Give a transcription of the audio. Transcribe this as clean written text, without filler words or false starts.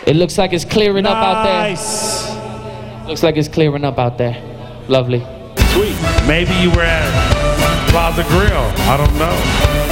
It looks like it's clearing up out there. Nice. Looks like it's clearing up out there. Lovely. Sweet. Maybe you were at Plaza Grill. I don't know.